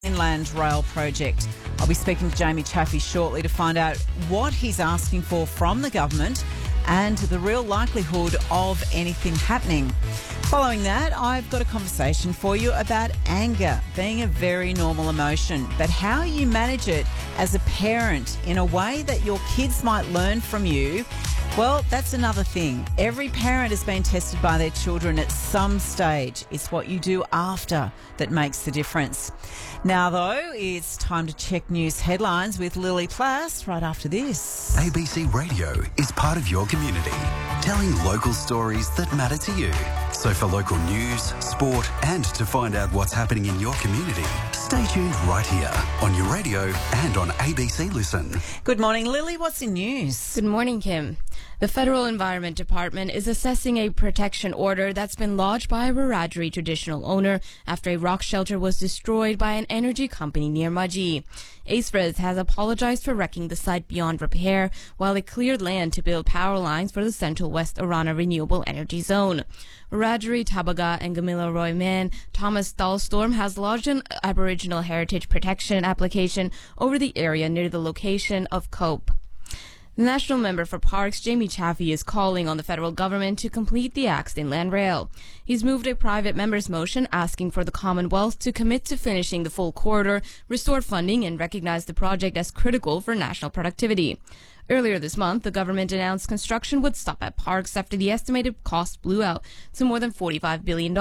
Inland Rail project. I'll be speaking to Jamie Chaffey shortly to find out what he's asking for from the government and the real likelihood of anything happening. Following that, I've got a conversation for you about anger being a very normal emotion, but how you manage it as a parent in a way that your kids might learn from you. Well, that's another thing. Every parent has been tested by their children at some stage. It's what you do after that makes the difference. Now, though, it's time to check news headlines with Lily Plass right after this. ABC Radio is part of your community, telling local stories that matter to you. So for local news, sport and to find out what's happening in your community, stay tuned right here on your radio and on ABC Listen. Good morning, Lily. What's in news? Good morning, Kim. The Federal Environment Department is assessing a protection order that's been lodged by a Wiradjuri traditional owner after a rock shelter was destroyed by an energy company near Mudgee. ACERES has apologized for wrecking the site beyond repair, while it cleared land to build power lines for the Central West Orana Renewable Energy Zone. Wiradjuri, Tabaga, and Gamila Roy Man Thomas Dahlstorm has lodged an Aboriginal Heritage Protection application over the area near the location of Cope. The National Member for Parks, Jamie Chaffey, is calling on the federal government to complete the Axed Inland Rail. He's moved a private member's motion asking for the Commonwealth to commit to finishing the full corridor, restore funding, and recognize the project as critical for national productivity. Earlier this month, the government announced construction would stop at Parks after the estimated cost blew out to more than $45 billion.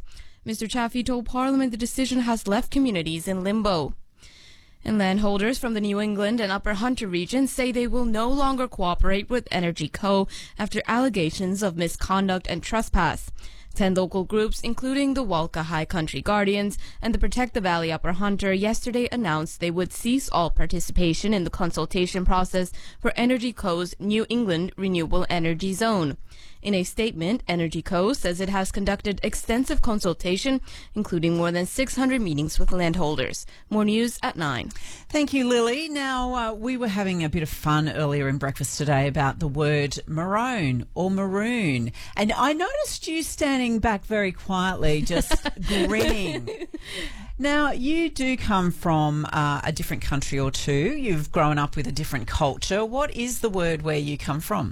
Mr. Chaffey told Parliament the decision has left communities in limbo. And landholders from the New England and Upper Hunter regions say they will no longer cooperate with Energy Co. after allegations of misconduct and trespass. 10 local groups, including the Walka High Country Guardians and the Protect the Valley Upper Hunter, yesterday announced they would cease all participation in the consultation process for Energy Co.'s New England Renewable Energy Zone. In a statement, Energy Co. says it has conducted extensive consultation, including more than 600 meetings with landholders. More news at 9. Thank you, Lily. Now, we were having a bit of fun earlier in breakfast today about the word maroon or maroon. And I noticed you standing back very quietly, just grinning. Now, you do come from a different country or two. You've grown up with a different culture. What is the word where you come from?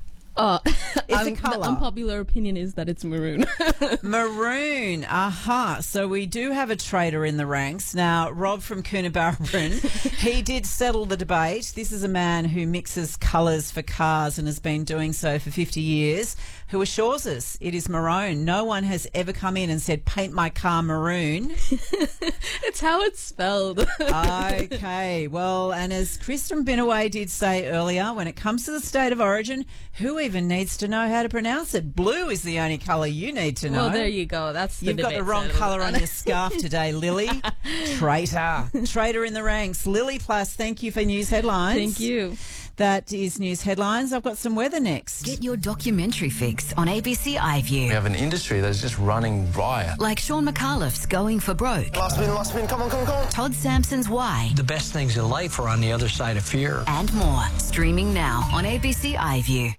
It's a colour. The unpopular opinion is that it's maroon. Maroon. Aha. So we do have a trader in the ranks. Now, Rob from Coonabarabran, he did settle the debate. This is a man who mixes colours for cars and has been doing so for 50 years, who assures us it is maroon. No one has ever come in and said, paint my car maroon. It's how it's spelled. Okay. Well, and as Kristen Binaway did say earlier, when it comes to the state of origin, who even needs to know how to pronounce it? Blue is the only colour you need to know. Well, there you go. That's the You've got the wrong colour on your scarf today, Lily. Traitor. Traitor in the ranks. Lily Plass, thank you for news headlines. Thank you. That is news headlines. I've got some weather next. Get your documentary fix on ABC iView. We have an industry that's just running riot. Like Sean McAuliffe's Going for Broke. Last spin, come on. Todd Sampson's Why. The best things in life are on the other side of fear. And more. Streaming now on ABC iView.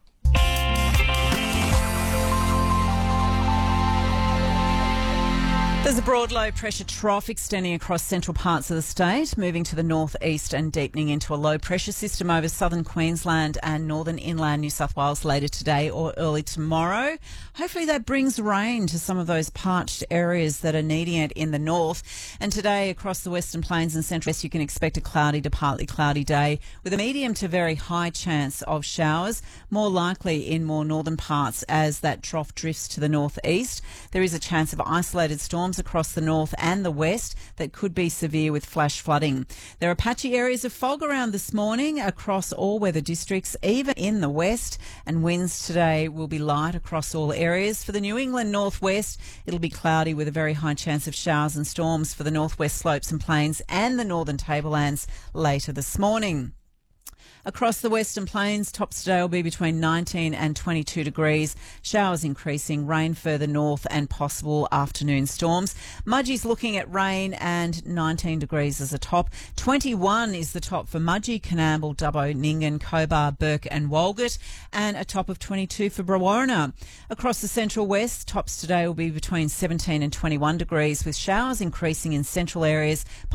There's a broad low-pressure trough extending across central parts of the state, moving to the northeast and deepening into a low-pressure system over southern Queensland and northern inland New South Wales later today or early tomorrow. Hopefully that brings rain to some of those parched areas that are needing it in the north. And today across the Western Plains and Central West, you can expect a cloudy to partly cloudy day with a medium to very high chance of showers, more likely in more northern parts as that trough drifts to the northeast. There is a chance of isolated storms across the north and the west that could be severe with flash flooding. There are patchy areas of fog around this morning across all weather districts, even in the west, and winds today will be light across all areas. For the New England northwest, it'll be cloudy with a very high chance of showers and storms for the northwest slopes and plains and the northern tablelands later this morning. Across the Western Plains, tops today will be between 19 and 22 degrees. Showers increasing, rain further north and possible afternoon storms. Mudgee's looking at rain and 19 degrees as a top. 21 is the top for Mudgee, Coonamble, Dubbo, Nyngan, Cobar, Burke and Walgett, and a top of 22 for Brewarrina. Across the Central West, tops today will be between 17 and 21 degrees with showers increasing in central areas,